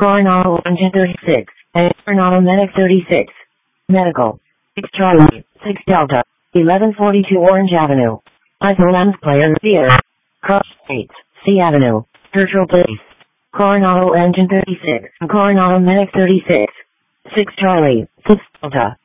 Coronado Engine 36, and Coronado Medic 36. Medical. 6 Charlie, 6 Delta, 1142 Orange Avenue. Isolams Player Theater. Cross Streets, C Avenue, Churchill Place. Coronado Engine 36, and Coronado Medic 36. 6 Charlie, 6 Delta,